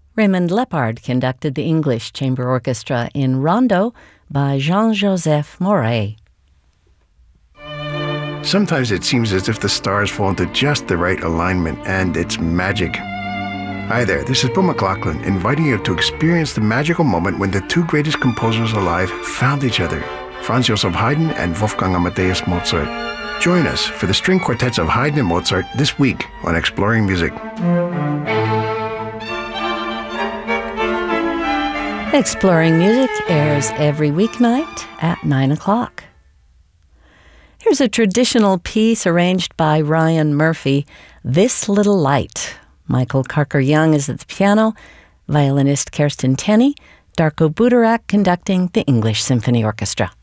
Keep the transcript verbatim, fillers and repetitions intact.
Raymond Lepard conducted the English Chamber Orchestra in Rondo by Jean-Joseph Moret. Sometimes it seems as if the stars fall into just the right alignment, and it's magic. Hi there, this is Bill McLaughlin, inviting you to experience the magical moment when the two greatest composers alive found each other, Franz Joseph Haydn and Wolfgang Amadeus Mozart. Join us for the string quartets of Haydn and Mozart this week on Exploring Music. Exploring Music airs every weeknight at nine o'clock. Here's a traditional piece arranged by Ryan Murphy, This Little Light. Michael Carker-Young is at the piano, violinist Kirsten Tenney, Darko Butorac conducting the English Symphony Orchestra.